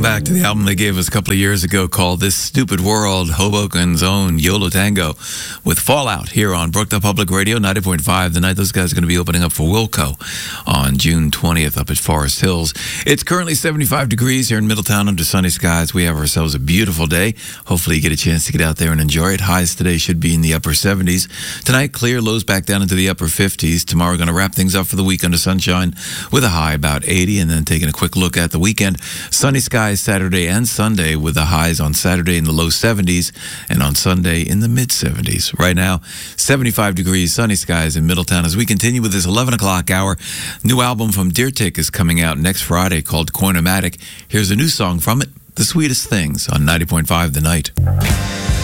back to the album they gave us a couple of years ago called This Stupid World, Hoboken's own Yo La Tengo, with Fallout here on Brookdale Public Radio, 90.5. The night those guys are going to be opening up for Wilco on June 20th up at Forest Hills. It's currently 75 degrees here in Middletown under sunny skies. We have ourselves a beautiful day. Hopefully you get a chance to get out there and enjoy it. Highs today should be in the upper 70s. Tonight, clear, lows back down into the upper 50s. Tomorrow, we're going to wrap things up for the week under sunshine with a high about 80, and then taking a quick look at the weekend. Sunny skies Saturday and Sunday with the highs on Saturday in the low 70s and on Sunday in the mid 70s. Right now, 75 degrees, sunny skies in Middletown. As we continue with this 11 o'clock hour, new album from Deertick is coming out next Friday called Coinomatic. Here's a new song from it, The Sweetest Things, on 90.5 The Night.